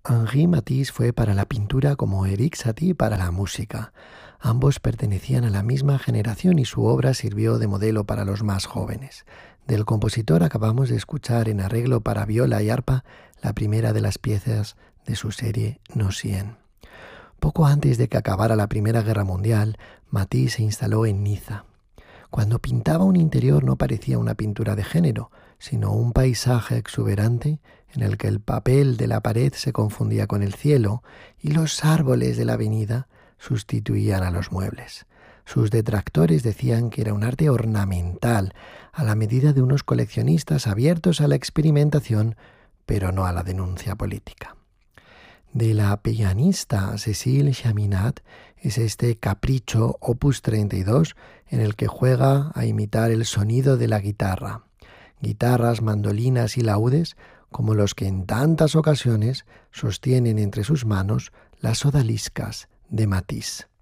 Henri Matisse fue para la pintura como Erik Satie para la música. Ambos pertenecían a la misma generación y su obra sirvió de modelo para los más jóvenes. Del compositor acabamos de escuchar en arreglo para viola y arpa la primera de las piezas de su serie Nosien. Poco antes de que acabara la Primera Guerra Mundial, Matisse se instaló en Niza. Cuando pintaba un interior no parecía una pintura de género, sino un paisaje exuberante en el que el papel de la pared se confundía con el cielo y los árboles de la avenida sustituían a los muebles. Sus detractores decían que era un arte ornamental, a la medida de unos coleccionistas abiertos a la experimentación, pero no a la denuncia política. De la pianista Cécile Chaminade es este Capricho Opus 32 en el que juega a imitar el sonido de la guitarra. Guitarras, mandolinas y laúdes como los que en tantas ocasiones sostienen entre sus manos las odaliscas de Matisse.